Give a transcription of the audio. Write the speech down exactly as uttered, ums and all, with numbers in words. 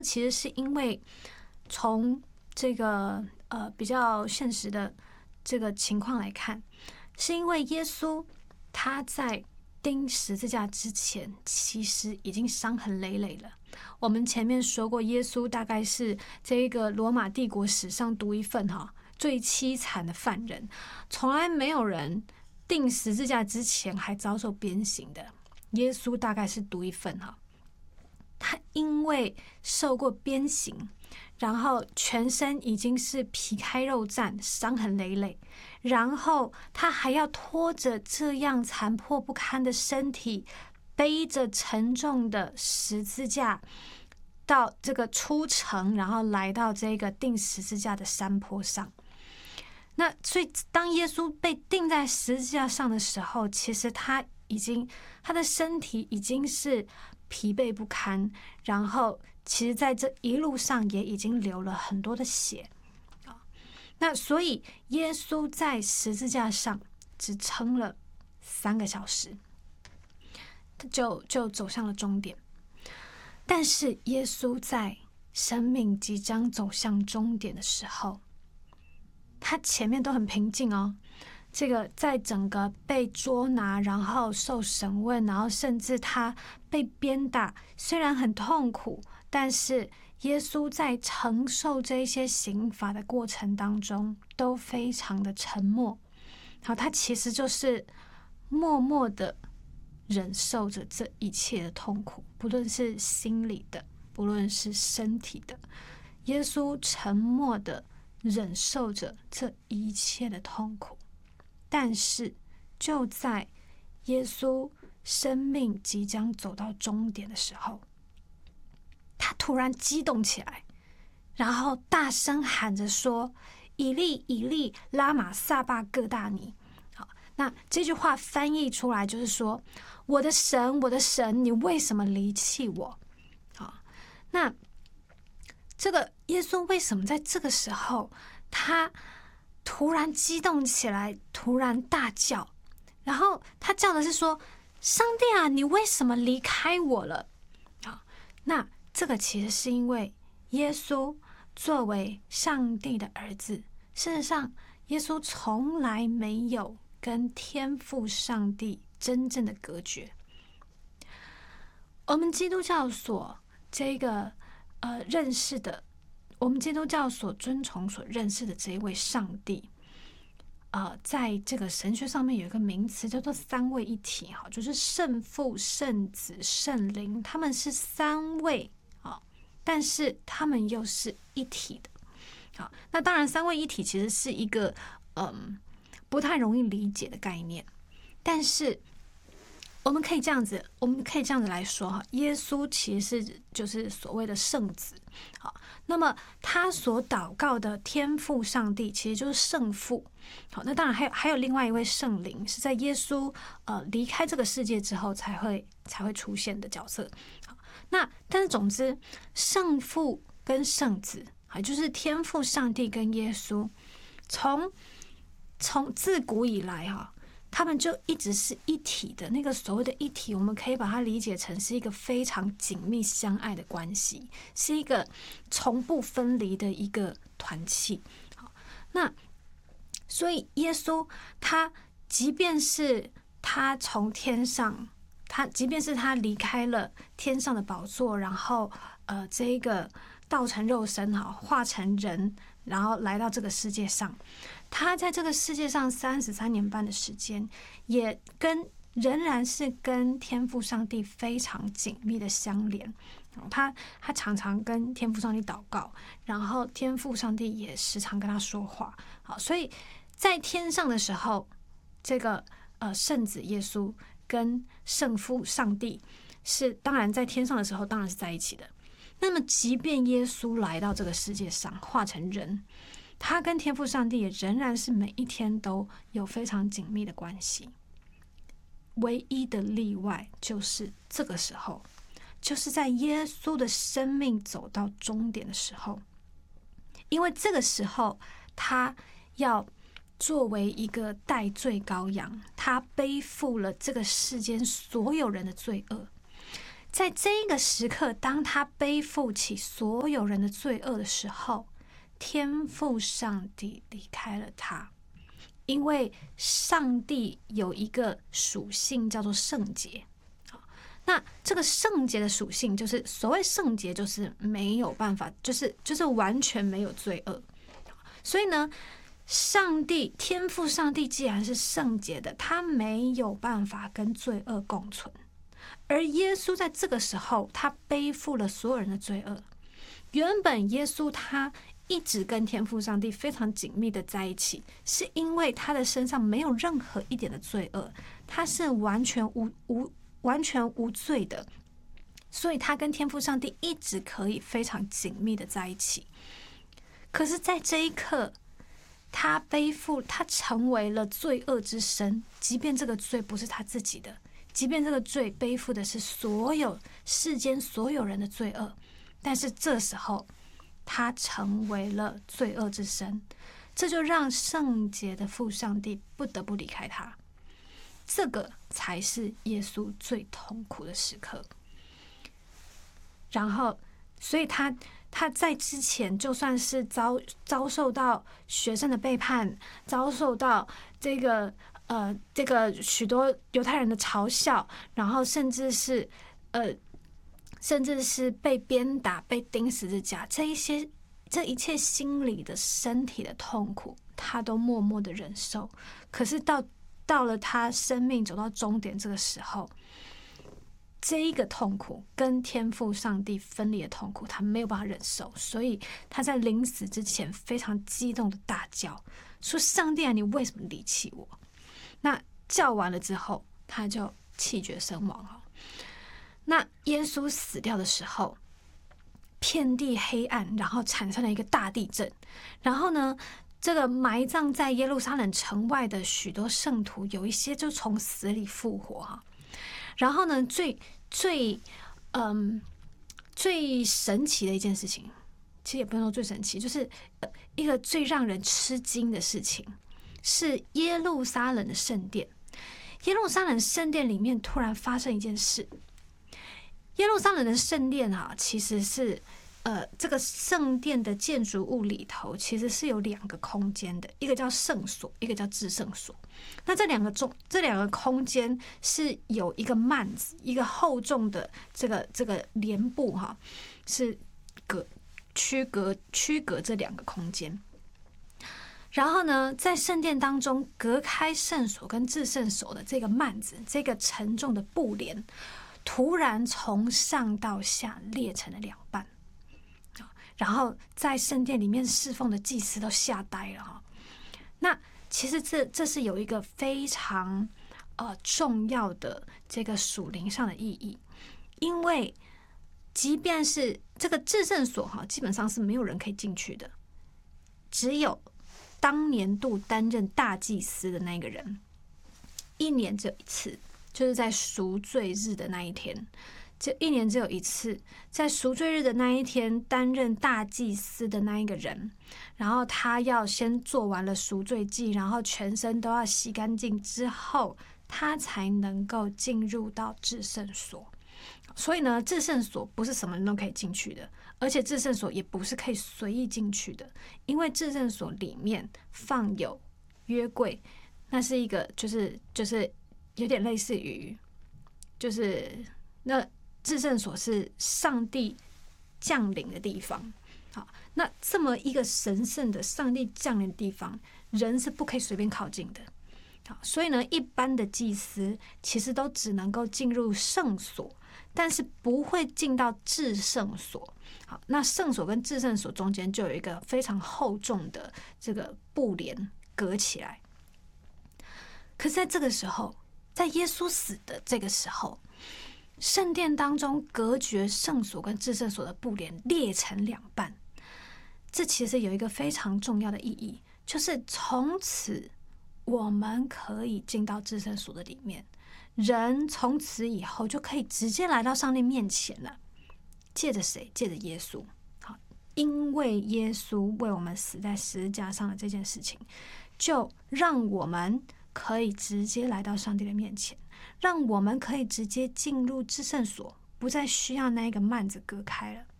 其实是因为从这个呃比较现实的这个情况来看，是因为耶稣他在钉十字架之前，其实已经伤痕累累了。我们前面说过，耶稣大概是这个罗马帝国史上独一份哈最凄惨的犯人，从来没有人钉十字架之前还遭受鞭刑的，耶稣大概是独一份哈。他因为受过鞭刑，然后全身已经是皮开肉绽，伤痕累累，然后他还要拖着这样残破不堪的身体，背着沉重的十字架到这个出城，然后来到这个钉十字架的山坡上。那所以当耶稣被钉在十字架上的时候，其实他已经他的身体已经是疲惫不堪，然后其实在这一路上也已经流了很多的血。那所以耶稣在十字架上只撑了三个小时，就就走向了终点。但是耶稣在生命即将走向终点的时候，他前面都很平静哦。这个在整个被捉拿，然后受审问，然后甚至他被鞭打，虽然很痛苦，但是耶稣在承受这些刑罚的过程当中都非常的沉默。好，他其实就是默默的忍受着这一切的痛苦，不论是心理的，不论是身体的，耶稣沉默的忍受着这一切的痛苦。但是就在耶稣生命即将走到终点的时候，他突然激动起来，然后大声喊着说：以利以利拉玛撒巴各大尼。好，那这句话翻译出来就是说：我的神，我的神，你为什么离弃我？好，那这个耶稣为什么在这个时候他突然激动起来，突然大叫，然后他叫的是说：上帝啊，你为什么离开我了？好，那这个其实是因为耶稣作为上帝的儿子，事实上耶稣从来没有跟天父上帝真正的隔绝。我们基督教所这个呃认识的我们基督教所尊崇、所认识的这一位上帝，呃，在这个神学上面有一个名词叫做三位一体，哈，就是圣父、圣子、圣灵，他们是三位啊，但是他们又是一体的。好，那当然，三位一体其实是一个嗯不太容易理解的概念，但是我们可以这样子，我们可以这样子来说哈，耶稣其实是就是所谓的圣子，好，那么他所祷告的天父上帝其实就是圣父，好，那当然还有还有另外一位圣灵是在耶稣呃离开这个世界之后才会才会出现的角色，好，那但是总之圣父跟圣子啊，就是天父上帝跟耶稣，从从自古以来哈。他们就一直是一体的，那个所谓的一体，我们可以把它理解成是一个非常紧密相爱的关系，是一个从不分离的一个团契。好，那所以耶稣他即便是他从天上，他即便是他离开了天上的宝座，然后呃这一个道成肉身哈，化成人，然后来到这个世界上。他在这个世界上三十三年半的时间，也跟仍然是跟天父上帝非常紧密的相连。他他常常跟天父上帝祷告，然后天父上帝也时常跟他说话。好，所以在天上的时候，这个呃圣子耶稣跟圣父上帝是当然在天上的时候当然是在一起的。那么即便耶稣来到这个世界上化成人，他跟天父上帝也仍然是每一天都有非常紧密的关系。唯一的例外就是这个时候，就是在耶稣的生命走到终点的时候，因为这个时候他要作为一个代罪羔羊，他背负了这个世间所有人的罪恶。 在这一个时刻，当他背负起所有人的罪恶的时候，天父上帝离开了他。因为上帝有一个属性叫做圣洁，那这个圣洁的属性就是所谓圣洁，就是没有办法，就是就是完全没有罪恶。所以呢，上帝天父上帝既然是圣洁的，他没有办法跟罪恶共存。而耶稣在这个时候，他背负了所有人的罪恶。原本耶稣他一直跟天父上帝非常紧密的在一起，是因为他的身上没有任何一点的罪恶，他是完全无无完全无罪的，所以他跟天父上帝一直可以非常紧密的在一起。可是在这一刻，他背负他成为了罪恶之身，即便这个罪不是他自己的，即便这个罪背负的是所有世间所有人的罪恶，但是这时候他成为了罪恶之身，这就让圣洁的父上帝不得不离开他。这个才是耶稣最痛苦的时刻。然后，所以他他在之前就算是遭遭受到学生的背叛，遭受到这个呃这个许多犹太人的嘲笑，然后甚至是呃。甚至是被鞭打、被钉十字架，这一些、这一切心理的、身体的痛苦，他都默默的忍受。可是到到了他生命走到终点这个时候，这一个痛苦跟天父上帝分离的痛苦，他没有办法忍受，所以他在临死之前非常激动的大叫，说：“上帝啊，你为什么离弃我？”那叫完了之后，他就气绝身亡了。那耶稣死掉的时候，遍地黑暗，然后产生了一个大地震。然后呢，这个埋葬在耶路撒冷城外的许多圣徒，有一些就从死里复活哈。然后呢，最最嗯最神奇的一件事情，其实也不能说最神奇，就是一个最让人吃惊的事情，是耶路撒冷的圣殿。耶路撒冷圣殿里面突然发生一件事。耶路撒冷的圣殿啊，其实是呃，这个圣殿的建筑物里头其实是有两个空间的，一个叫圣所，一个叫至圣所。那这两个中这两个空间是有一个幔子，一个厚重的这个这个帘布哈、啊，是隔区隔区隔这两个空间。然后呢，在圣殿当中隔开圣所跟至圣所的这个幔子，这个沉重的布帘，突然从上到下裂成了两半，然后在圣殿里面侍奉的祭司都吓呆了哈。那其实这这是有一个非常呃重要的这个属灵上的意义，因为即便是这个至圣所哈，基本上是没有人可以进去的，只有当年度担任大祭司的那个人，一年只有一次。就是在赎罪日的那一天，这一年只有一次，在赎罪日的那一天担任大祭司的那一个人，然后他要先做完了赎罪祭，然后全身都要洗干净之后，他才能够进入到至圣所。所以呢，至圣所不是什么人都可以进去的，而且至圣所也不是可以随意进去的，因为至圣所里面放有约柜，那是一个就是就是有点类似于，就是那至圣所是上帝降临的地方。好，那这么一个神圣的上帝降临的地方，人是不可以随便靠近的。好，所以呢，一般的祭司其实都只能够进入圣所，但是不会进到至圣所。好，那圣所跟至圣所中间就有一个非常厚重的这个布帘隔起来。可是在这个时候，在耶稣死的这个时候，圣殿当中隔绝圣所跟至圣所的布帘裂成两半。这其实有一个非常重要的意义，就是从此我们可以进到至圣所的里面，人从此以后就可以直接来到上帝面前了。借着谁？借着耶稣。好，因为耶稣为我们死在十字架上的这件事情，就让我们可以直接来到上帝的面前，让我们可以直接进入至圣所， 不再需要那一个幔子隔开了。